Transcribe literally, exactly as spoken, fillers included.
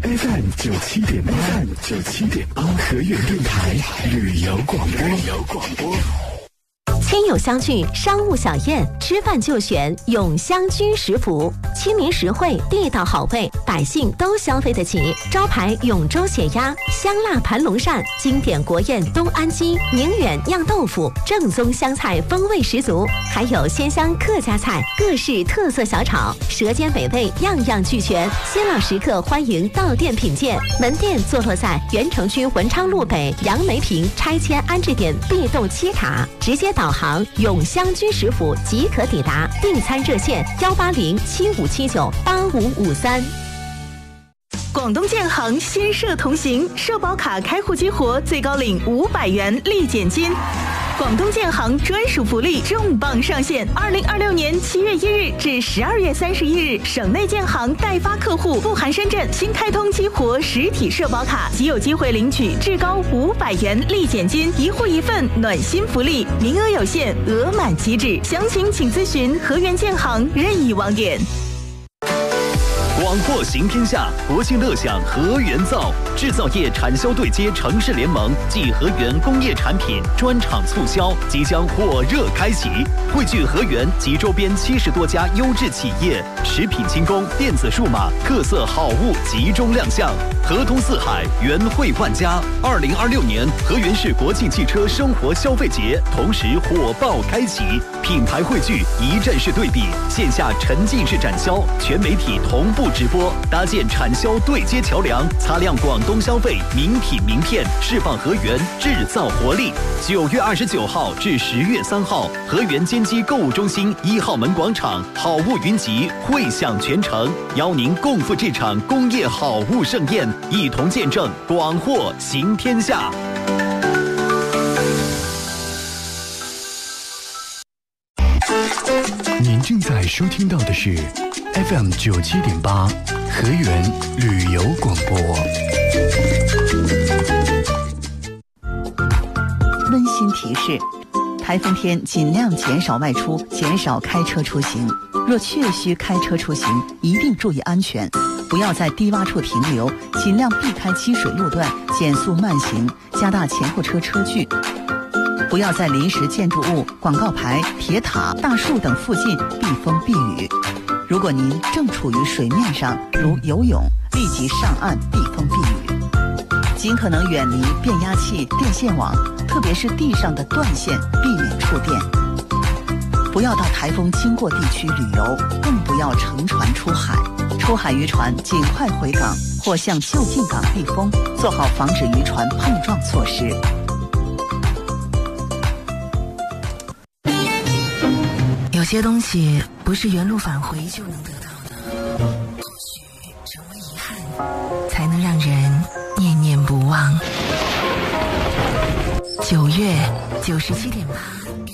F M 九七点八 ，F M 九七点八，和悦电台旅游广播。旅游广播。 亲友相聚，商务小宴，吃饭就选永香居食府，亲民实惠，地道好味，百姓都消费得起。招牌永州血鸭、香辣盘龙鳝，经典国宴东安鸡、宁远酿豆腐，正宗湘菜风味十足，还有鲜香客家菜、各式特色小炒，舌尖美味样样俱全。新老食客欢迎到店品鉴，门店坐落在原城区文昌路北杨梅坪拆迁安置点 B 栋七塔，直接导航永香居食府即可抵达。订餐热线幺八零七五七九八五五三。 广东建行新社同行，社保卡开户激活，最高领五百元立减金。广东建行专属福利重磅上线！二零二六年七月一日至十二月三十一日，省内建行代发客户不含深圳新开通激活实体社保卡，即有机会领取至高五百元立减金，一户一份暖心福利，名额有限，额满即止。详情请咨询河源建行任意网点。 广货行天下，国庆乐享河源造，制造业产销对接城市联盟暨河源工业产品专场促销即将火热开启，汇聚河源及周边七十多家优质企业，食品轻工、电子数码特色好物集中亮相，河通四海，源汇万家。二零二六年河源市国庆汽车生活消费节同时火爆开启，品牌汇聚，一站式对比，线下沉浸式展销，全媒体同步直播，搭建产销对接桥梁，擦亮广东消费名品名片，释放河源制造活力。九月二十九号至十月三号，河源坚基购物中心一号门广场，好物云集，汇享全城，邀您共赴这场工业好物盛宴，一同见证广货行天下。 您正在收听到的是 F M 九七点八河源旅游广播。 温馨提示：台风天尽量减少外出，减少开车出行。若确需开车出行，一定注意安全，不要在低洼处停留，尽量避开积水路段，减速慢行，加大前后车车距。不要在临时建筑物、广告牌、铁塔、大树等附近避风避雨。如果您正处于水面上，如游泳，立即上岸避风避雨。尽可能远离变压器、电线网，特别是地上的断线，避免触电。不要到台风经过地区旅游，更不要乘船出海。出海渔船尽快回港或向就近港避风，做好防止渔船碰撞措施。 有些东西不是原路返回就能得到的，或许成为遗憾，才能让人念念不忘。九月九十七点八。